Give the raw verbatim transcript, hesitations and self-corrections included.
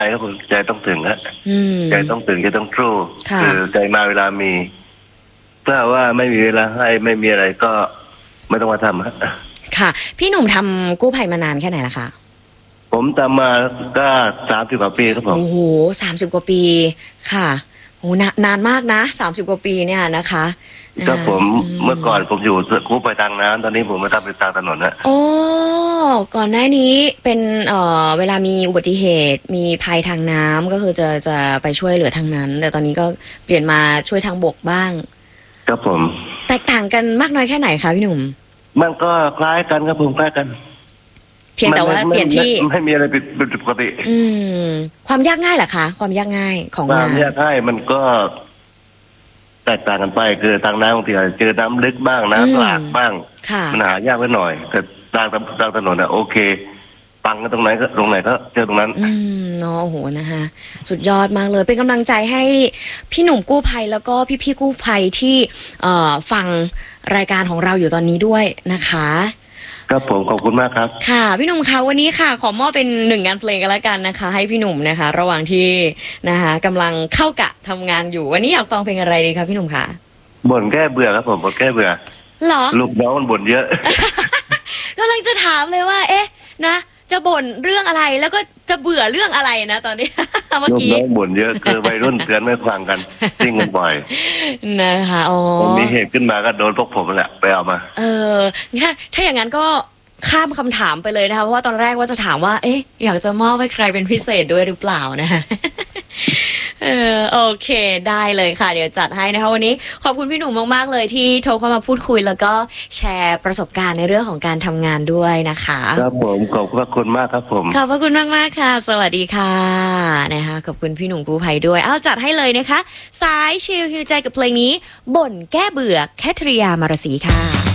ใจครับผมใจต้องถึงฮะอืมใจต้องถึงใจต้องสู้ค่ะคือใจมาเวลามีถ้าว่าไม่มีเวลาให้ไม่มีอะไรก็ไม่ต้องมาทำฮะค่ะ พี่หนุ่มทำกู้ภัยมานานแค่ไหนละคะผมทำมาก็สามสิบกว่าปีครับผมโอ้โหสามสิบกว่าปีค่ะโอ้นานานมากนะสามสิบกว่าปีเนี่ยนะคะนะะก็ผมอืเมื่อก่อนผมอยู่กู้ภัยทางน้ำตอนนี้ผมมาทำเป็นทางถนนนะโอ้ก่อนหน้านี้เป็นเอ่อเวลามีอุบัติเหตุมีภัยทางน้ำก็คือจะจะไปช่วยเหลือทางนั้น แต่ตอนนี้ก็เปลี่ยนมาช่วยทางบกบ้างครับผมแตกต่างกันมากน้อยแค่ไหนคะพี่หนุ่มมันก็คล้ายกันครับผมคล้ายกันเพียงแต่ว่ามัเปลี่ยนที่ไม่ไม่มีอะไรผิดผิดปกติอืมความยากง่ายเหรอคะความยากง่ายของาว นควางยากง่ายมันก็ แตกต่างกันไปคือทางน้ำบางทีอาจจะเจอน้ำลึกบ้างอืมน้ำหลากบ้างค่ะมันหายากไว้หน่อย แต่ทางทางถนนอ่ะโอเค ปังกันตรงไหนก็ตรงไหนก็เจอตรงนั้นอืมเนาะโอ้โหนะคะสุดยอดมากเลยเป็นกำลังใจให้พี่หนุ่มกู้ภัยแล้วก็พี่ๆกู้ภัยที่เอ่อฟังรายการของเราอยู่ตอนนี้ด้วยนะคะครับผมขอบคุณมากครับค่ะพี่หนุ่มคะวันนี้ค่ะขอมอบเป็นหนึ่งงานเพลงกันแล้วกันนะคะ ให้พี่หนุ่มนะคะ ระหว่างที่นะคะกำลังเข้ากะทำงานอยู่วันนี้อยากฟังเพลงอะไรดีคะพี่หนุ่มคะบ่นแก้เบื่อครับผมบ่นแก้เบื่อเหรอลูกน้องมันบ่นเยอะกำลังจะถามเลยว่า เอ๊ะนะจะบ่นเรื่องอะไรแล้วก็จะเบื่อเรื่องอะไรนะตอนนี้ เมื่อลูกกี้น้องบ่นเยอะคือวัยรุ่นเตือนไม่ฟังกันซิ่งกันบ่อยนะคะอ๋อมันมีเหตุขึ้นมาก็โดนพวกผมแหละไปเอามาเออถ้าถ้าอย่างนั้นก็ข้ามคำถามไปเลยนะคะเพราะว่าตอนแรกว่าจะถามว่า เอ๊ะ อยากจะมอบให้ใครเป็นพิเศษด้วยหรือเปล่านะ เออโอเคได้เลยค่ะ เดี๋ยวจัดให้นะคะวันนี้ขอบคุณพี่หนุ่มมากๆเลยที่โทรเข้ามาพูดคุย แล้วก็แชร์ประสบการณ์ในเรื่องของการทำงานด้วยนะคะครับผมขอบพระคุณมากครับผมขอบพระคุณมากๆค่ะ สวัสดีค่ะนะคะขอบคุณพี่หนุ่มกู้ภัยด้วยเอาจัดให้เลยนะคะ สายชิลฮิวใจกับเพลงนี้บ่นแก้เบื่อแคทริยามารสีค่ะ